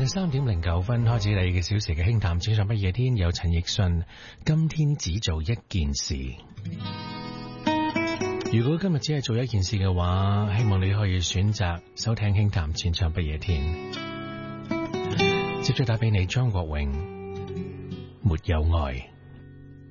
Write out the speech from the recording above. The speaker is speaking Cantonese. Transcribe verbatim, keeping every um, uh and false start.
嘅三點零九分開始你嘅小時嘅輕談，只上不夜天，有陳奕迅，今天只做一件事。如果今日只係做一件事嘅話，希望你可以選擇收聽輕談，淺唱不夜天。接住打俾你張國榮，沒有愛。